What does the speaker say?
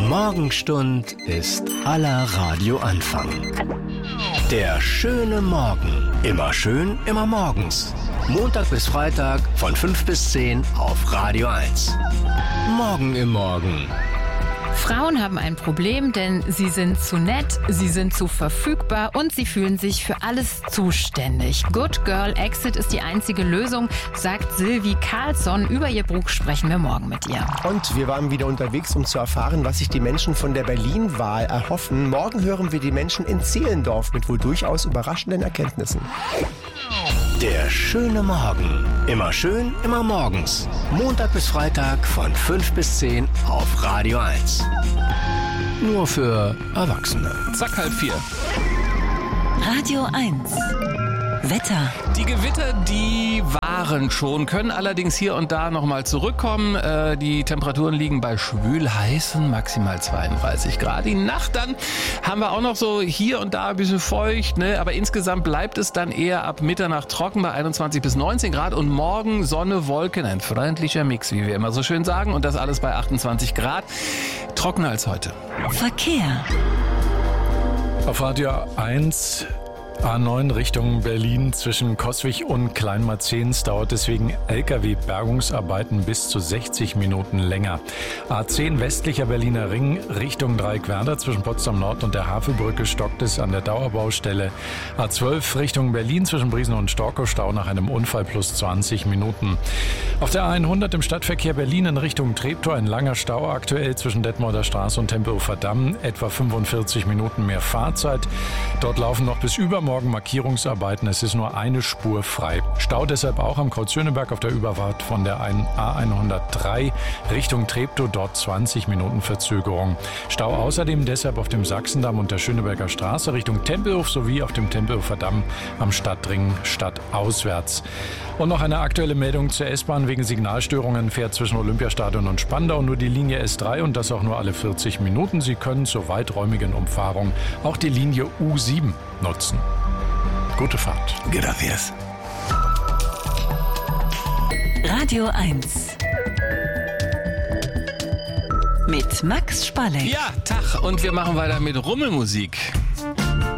Morgenstund ist aller Radioanfang. Der schöne Morgen. Immer schön, immer morgens. Montag bis Freitag von 5 bis 10 auf Radio 1. Morgen im Morgen. Frauen haben ein Problem, denn sie sind zu nett, sie sind zu verfügbar und sie fühlen sich für alles zuständig. Good Girl Exit ist die einzige Lösung, sagt Sylvie Carlsson. Über ihr Buch sprechen wir morgen mit ihr. Und wir waren wieder unterwegs, um zu erfahren, was sich die Menschen von der Berlin-Wahl erhoffen. Morgen hören wir die Menschen in Zehlendorf mit wohl durchaus überraschenden Erkenntnissen. Der schöne Morgen. Immer schön, immer morgens. Montag bis Freitag von 5 bis 10 auf Radio 1. Nur für Erwachsene. Zack, 3:30. Radio 1. Wetter. Die Gewitter, die waren schon, können allerdings hier und da nochmal zurückkommen. Die Temperaturen liegen bei schwül-heißen maximal 32 Grad. Die Nacht dann haben wir auch noch so hier und da ein bisschen feucht, ne? Aber insgesamt bleibt es dann eher ab Mitternacht trocken bei 21 bis 19 Grad. Und morgen Sonne, Wolken, ein freundlicher Mix, wie wir immer so schön sagen. Und das alles bei 28 Grad. Trockener als heute. Verkehr. Auf Radio 1 A9 Richtung Berlin zwischen Coswig und Kleinmarzehns dauert deswegen Lkw-Bergungsarbeiten bis zu 60 Minuten länger. A10 westlicher Berliner Ring Richtung Dreieckwerder zwischen Potsdam Nord und der Havelbrücke stockt es an der Dauerbaustelle. A12 Richtung Berlin zwischen Briesen und Storkow Stau nach einem Unfall plus 20 Minuten. Auf der A100 im Stadtverkehr Berlin in Richtung Treptow ein langer Stau aktuell zwischen Detmolder Straße und Tempelhofer Damm. Etwa 45 Minuten mehr Fahrzeit. Dort laufen noch bis übermorgen Markierungsarbeiten. Es ist nur eine Spur frei. Stau deshalb auch am Kreuz Schöneberg auf der Überfahrt von der A103 Richtung Treptow. Dort 20 Minuten Verzögerung. Stau außerdem deshalb auf dem Sachsendamm und der Schöneberger Straße Richtung Tempelhof sowie auf dem Tempelhofer Damm am Stadtring stadtauswärts. Und noch eine aktuelle Meldung zur S-Bahn. Wegen Signalstörungen fährt zwischen Olympiastadion und Spandau nur die Linie S3 und das auch nur alle 40 Minuten. Sie können zur weiträumigen Umfahrung auch die Linie U7 nutzen. Gute Fahrt. Gracias. Radio 1. Mit Max Spalleck. Ja, Tag. Und wir machen weiter mit Rummelmusik.